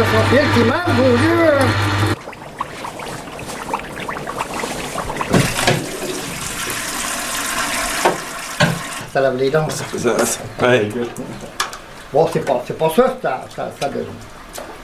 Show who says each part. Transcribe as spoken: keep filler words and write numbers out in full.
Speaker 1: sent bien qui marche, mon Dieu! Ça lave les dents.
Speaker 2: Ça, ça, ça, ouais, écoute.
Speaker 1: Bon, c'est pas, c'est pas ça, ça, ça, ça donne.